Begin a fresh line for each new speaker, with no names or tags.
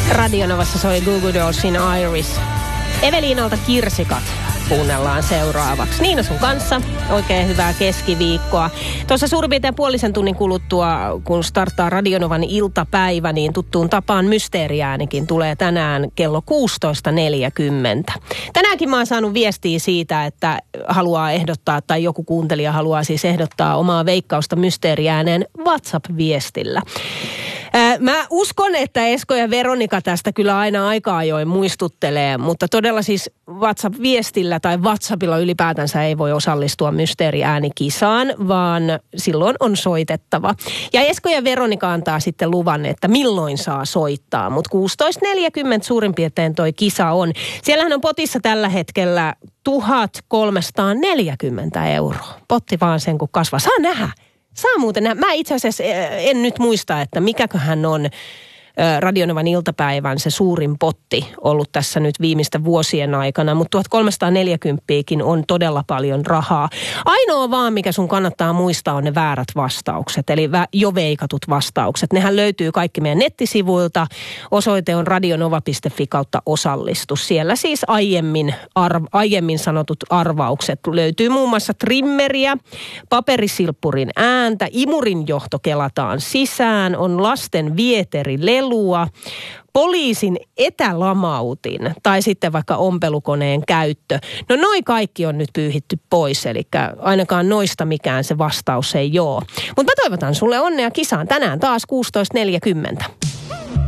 Radionovassa soi Goo Goo Dollsin Iris. Eveliinalta Kirsikat kuunnellaan seuraavaksi. Niina sun kanssa. Oikein hyvää keskiviikkoa. Tuossa suurin piirtein puolisen tunnin kuluttua, kun starttaa Radionovan iltapäivä, niin tuttuun tapaan mysteeriäänikin tulee tänään kello 16.40. Tänäänkin mä oon saanut viestiä siitä, että haluaa ehdottaa, tai joku kuuntelija haluaa siis ehdottaa omaa veikkausta mysteeriääneen WhatsApp-viestillä. Mä uskon, että Esko ja Veronika tästä kyllä aina aika ajoin muistuttelee, mutta todella siis WhatsApp-viestillä tai WhatsAppilla ylipäätänsä ei voi osallistua mysteeriäänikisaan, vaan silloin on soitettava. Ja Esko ja Veronika antaa sitten luvan, että milloin saa soittaa, mutta 16.40 suurin piirtein toi kisa on. Siellähän on potissa tällä hetkellä 1340 €. Potti vaan sen kun kasvaa. Saa nähdä. Saa muuten nähdä. Mä itse asiassa en nyt muista, että mikäköhän on Radionovan iltapäivän se suurin potti ollut tässä nyt viimeisten vuosien aikana, mutta 1340 on todella paljon rahaa. Ainoa vaan, mikä sun kannattaa muistaa, on ne väärät vastaukset, eli jo veikatut vastaukset. Nehän löytyy kaikki meidän nettisivuilta. Osoite on radionova.fi/osallistu. Siellä siis aiemmin sanotut arvaukset. Löytyy muun muassa trimmeriä, paperisilppurin ääntä, imurin johto kelataan sisään, on lasten vieterilelua, poliisin etälamautin tai sitten vaikka ompelukoneen käyttö. No noi kaikki on nyt pyyhitty pois, eli ainakaan noista mikään se vastaus ei ole. Mutta mä toivotan sulle onnea kisaan tänään taas 16.40.